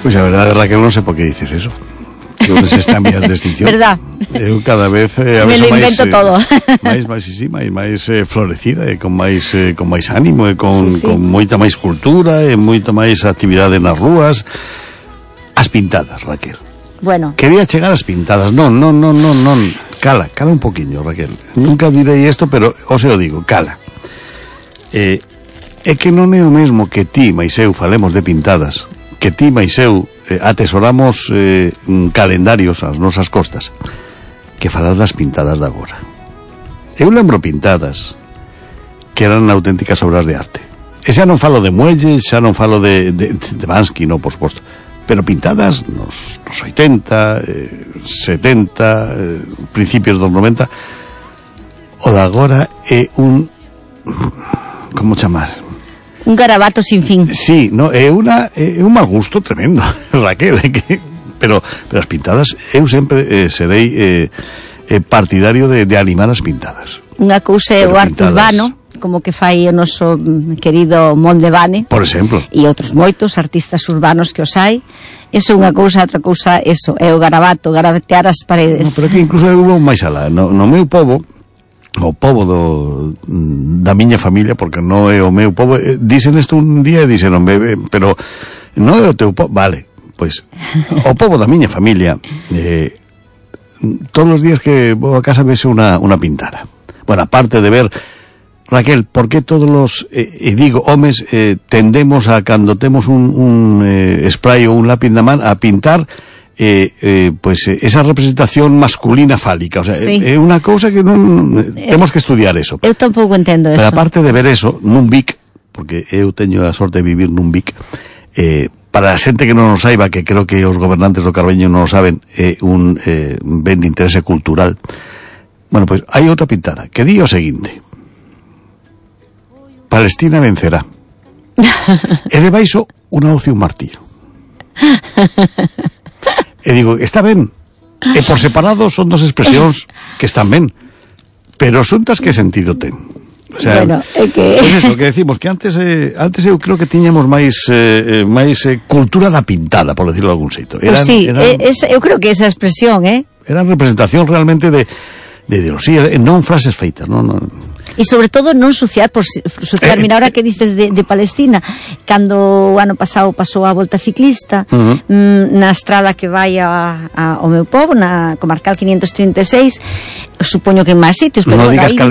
Pois a verdade, Raquel, non sei por que dices eso. Que se está en vías de extinción. Verdad. Eu cada vez me lo invento todo. máis florecida, con máis ánimo, con moita máis cultura, e moita máis actividade nas rúas. As pintadas, Raquel. Bueno. Quería chegar ás pintadas. Non. Cala un poquinho, Raquel. Nunca direi isto, pero os eu digo, cala. É que non é o mesmo que ti máis eu falemos de pintadas, que ti máis eu atesoramos calendarios ás nosas costas, que falar das pintadas de agora. Eu lembro pintadas que eran auténticas obras de arte. E xa non falo de Muelles, xa non falo de Bansky, no, por suposto, pero pintadas nos 80, 70, principios dos 90. O de agora é un... como chamar? Un garabato sin fin. Sí, no, é un mal gusto tremendo, Raquel, pero as pintadas, eu sempre serei partidario de animar as pintadas. Unha cousa é o arte urbano, como que fai o noso querido Mondevane, por exemplo, e outros moitos artistas urbanos que os hai. Eso é unha cousa, outra cousa, eso é o garabato, garabatear as paredes. No, pero que incluso eu vou máis alá. No meu pobo, o pobo da miña familia, porque non é o meu pobo, dicen isto un día e dicen, pero non é o teu pobo, vale, pois o pobo da miña familia, todos os días que vou a casa vese unha pintara. Bueno, aparte de ver, Raquel, por que todos os, digo, homes, tendemos a, cando temos un spray ou un lápiz na man, a pintar pues esa representación masculina fálica? O sea, sí. É unha cousa que non temos que estudiar eso. Eu tampouco entendo eso. Pero aparte de ver eso, nun Vic, porque eu teño a sorte de vivir nun Vic, para a xente que non o saiba, que creo que os gobernantes do Carballiño non o saben, é un ben de interese cultural. Bueno, pois hai outra pintada que di o seguinte: Palestina vencerá. E debaixo unha hoz e un martillo. E digo, está ben. E por separado son dos expresións que están ben. Pero xuntas que sentido ten? O sea, bueno, é que... Pues eso, que decimos, que antes eu creo que tiñamos máis cultura da pintada, por decirlo de algún xeito. Eu creo que esa expresión, Era representación realmente de ideoloxía, non frases feitas, non. E sobre todo non suciar, mira, ahora que dices de Palestina, cando o ano pasado pasou a volta ciclista, na estrada que vai ao meu pobo, na comarcal 536, supoño que en máis sitios, pero non digas